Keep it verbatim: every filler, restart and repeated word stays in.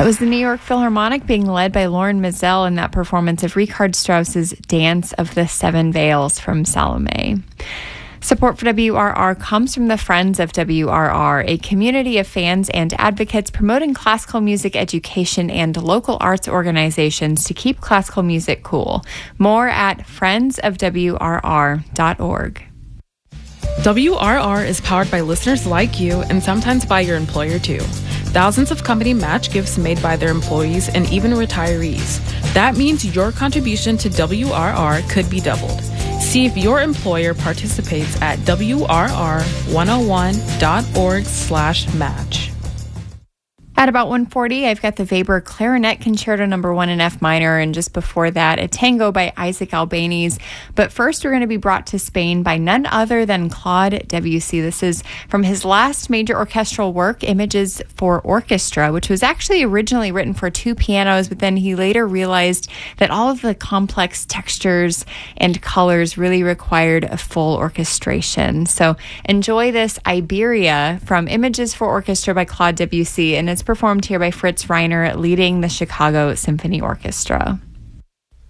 That was the New York Philharmonic being led by Lauren Mizell in that performance of Richard Strauss's Dance of the Seven Veils from Salome. Support for W R R comes from the Friends of W R R, a community of fans and advocates promoting classical music education and local arts organizations to keep classical music cool. More at friends of w r r dot org. W R R is powered by listeners like you and sometimes by your employer too. Thousands of company match gifts made by their employees and even retirees. That means your contribution to W R R could be doubled. See if your employer participates at w r r one oh one dot org slash match. At about one forty, I've got the Weber Clarinet Concerto number one in F minor, and just before that, a tango by Isaac Albeniz. But first, we're going to be brought to Spain by none other than Claude Debussy. This is from his last major orchestral work, Images for Orchestra, which was actually originally written for two pianos, but then he later realized that all of the complex textures and colors really required a full orchestration. So enjoy this Iberia from Images for Orchestra by Claude Debussy, and it's performed here by Fritz Reiner leading the Chicago Symphony Orchestra.